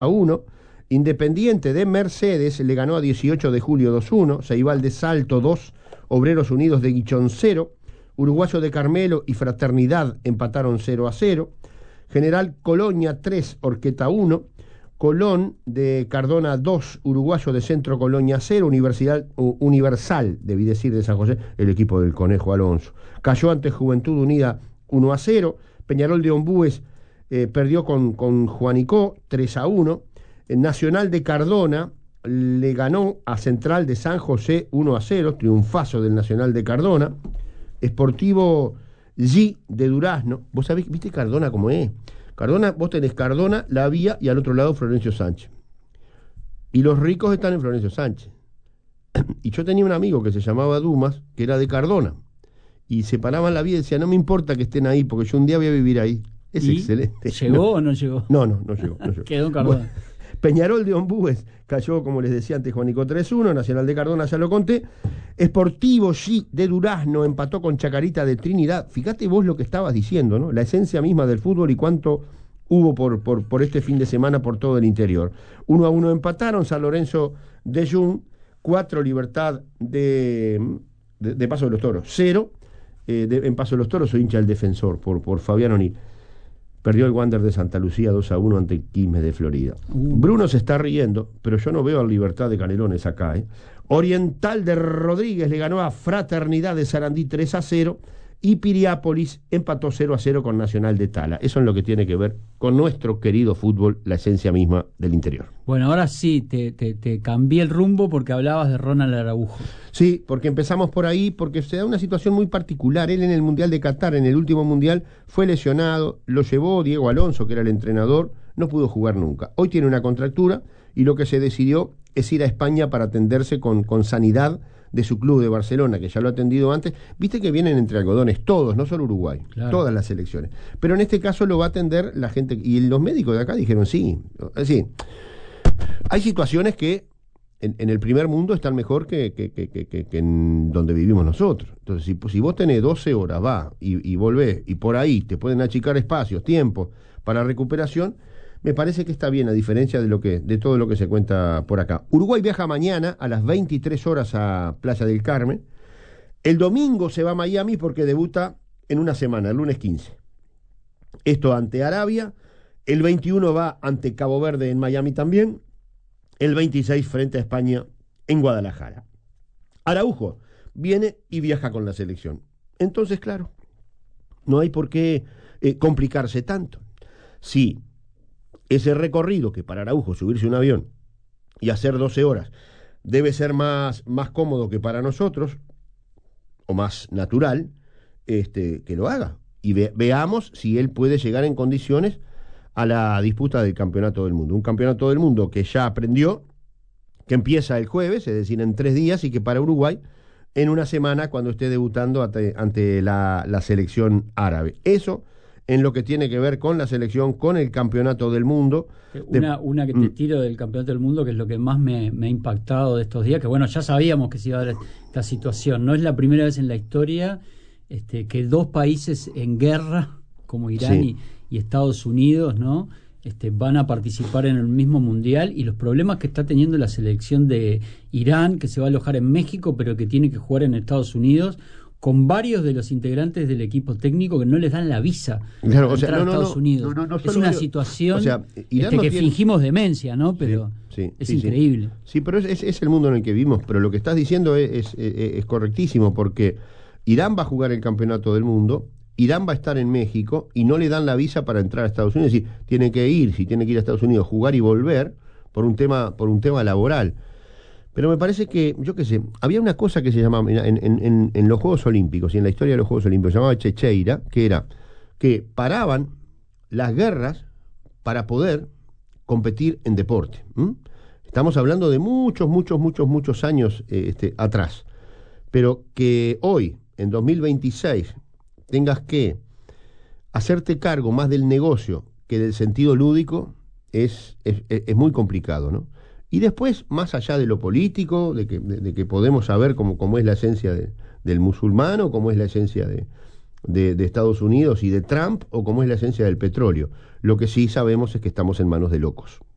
1. Independiente de Mercedes le ganó a 18 de julio 2-1. Ceibal de Salto 2. Obreros Unidos de Guichón 0. Uruguayo de Carmelo y Fraternidad empataron 0-0. General Colonia 3, Orqueta 1. Colón de Cardona 2, Uruguayo de Centro Colonia 0, Universal, debí decir, de San José, el equipo del Conejo Alonso. Cayó ante Juventud Unida 1-0, Peñarol de Ombúes perdió con Juanicó 3-1, Nacional de Cardona le ganó a Central de San José 1-0, triunfazo del Nacional de Cardona. Sportivo G de Durazno, vos sabés, viste Cardona cómo es. Cardona, vos tenés Cardona, La Vía y al otro lado Florencio Sánchez. Y los ricos están en Florencio Sánchez. Y yo tenía un amigo que se llamaba Dumas, que era de Cardona. Y se paraban La Vía y decía, no me importa que estén ahí, porque yo un día voy a vivir ahí. Es excelente. ¿Llegó o no llegó? No llegó. Quedó en Cardona. Bueno, Peñarol de Ombúes cayó, como les decía antes, Juanico 3-1, Nacional de Cardona, ya lo conté. Sportivo G de Durazno empató con Chacarita de Trinidad. Fíjate vos lo que estabas diciendo, ¿no? La esencia misma del fútbol y cuánto hubo por este fin de semana por todo el interior. 1-1 empataron San Lorenzo de Jun, 4 Libertad de Paso de los Toros, 0. En Paso de los Toros soy hincha del Defensor por Fabián O'Neill. Perdió el Wander de Santa Lucía 2-1 ante Quilmes de Florida. Bruno se está riendo, pero yo no veo al Libertad de Canelones acá. Oriental de Rodríguez le ganó a Fraternidad de Sarandí 3-0 y Piriápolis empató 0-0 con Nacional de Tala. Eso es lo que tiene que ver con nuestro querido fútbol, la esencia misma del interior. Bueno, ahora sí, te cambié el rumbo porque hablabas de Ronald Araujo. Sí, porque empezamos por ahí, porque se da una situación muy particular. Él en el Mundial de Qatar, en el último Mundial, fue lesionado, lo llevó Diego Alonso, que era el entrenador, no pudo jugar nunca. Hoy tiene una contractura y lo que se decidió es ir a España para atenderse con sanidad de su club de Barcelona, que ya lo ha atendido antes. Viste que vienen entre algodones todos, no solo Uruguay, claro, todas las selecciones. Pero en este caso lo va a atender la gente, y los médicos de acá dijeron sí. Es decir, hay situaciones que en el primer mundo están mejor que en donde vivimos nosotros. Entonces, si vos tenés 12 horas, va, y volvés, y por ahí te pueden achicar espacios, tiempos para recuperación, me parece que está bien, a diferencia de todo lo que se cuenta por acá. Uruguay viaja mañana a las 23 horas a Playa del Carmen. El domingo se va a Miami porque debuta en una semana, el lunes 15. Esto ante Arabia. El 21 va ante Cabo Verde en Miami también. El 26 frente a España en Guadalajara. Araujo viene y viaja con la selección. Entonces, claro, no hay por qué complicarse tanto. Sí. Ese recorrido que para Araujo subirse un avión y hacer 12 horas debe ser más cómodo que para nosotros, o más natural, que lo haga. Y veamos si él puede llegar en condiciones a la disputa del Campeonato del Mundo. Un Campeonato del Mundo que ya aprendió, que empieza el jueves, es decir, en 3 días, y que para Uruguay en una semana cuando esté debutando ante la selección árabe. Eso en lo que tiene que ver con la selección, con el Campeonato del Mundo. Una que te tiro del Campeonato del Mundo, que es lo que más me ha impactado de estos días, que bueno, ya sabíamos que se iba a dar esta situación. No es la primera vez en la historia que 2 países en guerra, como Irán y Estados Unidos, ¿no? Van a participar en el mismo mundial, y los problemas que está teniendo la selección de Irán, que se va a alojar en México, pero que tiene que jugar en Estados Unidos, con varios de los integrantes del equipo técnico que no les dan la visa para entrar a Estados Unidos. Es una situación que fingimos demencia, ¿no? Pero es increíble. Sí, pero es el mundo en el que vivimos. Pero lo que estás diciendo es correctísimo, porque Irán va a jugar el Campeonato del Mundo, Irán va a estar en México y no le dan la visa para entrar a Estados Unidos. Es decir, tiene que ir a Estados Unidos, jugar y volver por un tema laboral. Pero me parece que, yo qué sé, había una cosa que se llamaba, en los Juegos Olímpicos y en la historia de los Juegos Olímpicos, se llamaba Checheira, que era que paraban las guerras para poder competir en deporte. Estamos hablando de muchos años atrás. Pero que hoy, en 2026, tengas que hacerte cargo más del negocio que del sentido lúdico, es muy complicado, ¿no? Y después, más allá de lo político, de que podemos saber cómo es la esencia del musulmán, o cómo es la esencia de Estados Unidos y de Trump, o cómo es la esencia del petróleo. Lo que sí sabemos es que estamos en manos de locos.